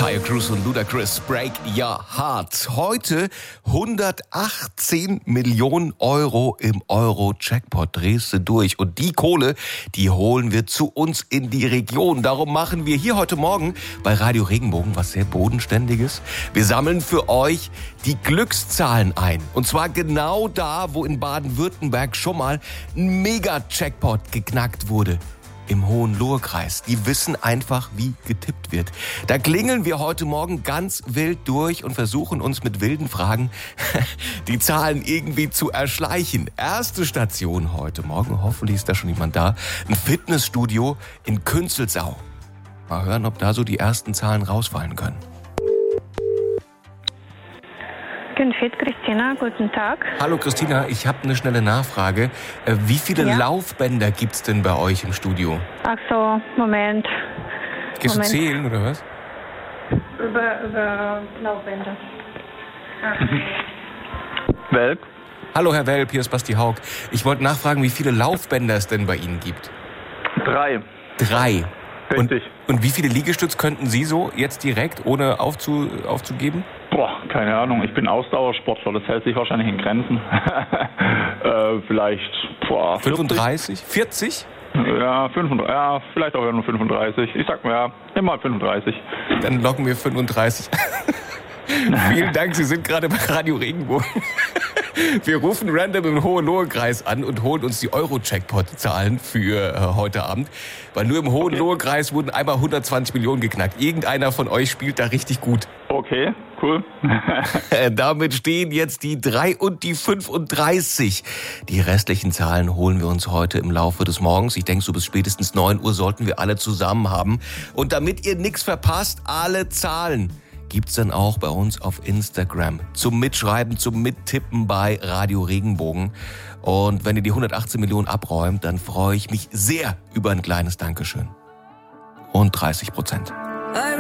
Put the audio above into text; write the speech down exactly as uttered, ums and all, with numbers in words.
Taio Cruz und Ludacris, Break Your Heart. Heute hundertachtzehn Millionen Euro im Euro-Jackpot. Drehst du durch. Und die Kohle, die holen wir zu uns in die Region. Darum machen wir hier heute Morgen bei Radio Regenbogen was sehr Bodenständiges. Wir sammeln für euch die Glückszahlen ein. Und zwar genau da, wo in Baden-Württemberg schon mal ein Mega-Jackpot geknackt wurde. Im Hohenlohe-Kreis. Die wissen einfach, wie getippt wird. Da klingeln wir heute Morgen ganz wild durch und versuchen uns mit wilden Fragen die Zahlen irgendwie zu erschleichen. Erste Station heute Morgen, hoffentlich ist da schon jemand da, ein Fitnessstudio in Künzelsau. Mal hören, ob da so die ersten Zahlen rausfallen können. Fit, Christina, guten Tag. Hallo Christina, ich habe eine schnelle Nachfrage. Wie viele ja? Laufbänder gibt's denn bei euch im Studio? Ach so, Moment. Gehst Moment. du zählen oder was? Über, über Laufbänder. Welp. Hallo Herr Welp, hier ist Basti Haug. Ich wollte nachfragen, wie viele Laufbänder es denn bei Ihnen gibt? Drei. Drei. Richtig. Und, und wie viele Liegestütz könnten Sie so jetzt direkt, ohne aufzu, aufzugeben? Boah, keine Ahnung. Ich bin Ausdauersportler, das hält sich wahrscheinlich in Grenzen. äh, vielleicht, boah, fünfunddreißig? vierzig? Ja, fünfunddreißig, ja, vielleicht auch nur fünfunddreißig. Ich sag mal, ja, immer fünfunddreißig. Dann locken wir fünfunddreißig. Vielen Dank, Sie sind gerade bei Radio Regenbogen. Wir rufen random im Hohenlohe-Kreis an und holen uns die Euro-Jackpot-Zahlen für äh, heute Abend. Weil nur im Hohenlohe-Kreis wurden einmal hundertzwanzig Millionen geknackt. Irgendeiner von euch spielt da richtig gut. Okay, cool. Damit stehen jetzt die drei und die fünfunddreißig. Die restlichen Zahlen holen wir uns heute im Laufe des Morgens. Ich denke, so bis spätestens neun Uhr sollten wir alle zusammen haben. Und damit ihr nichts verpasst, alle Zahlen gibt's dann auch bei uns auf Instagram. Zum Mitschreiben, zum Mittippen bei Radio Regenbogen. Und wenn ihr die hundertachtzehn Millionen abräumt, dann freue ich mich sehr über ein kleines Dankeschön. Und dreißig Prozent.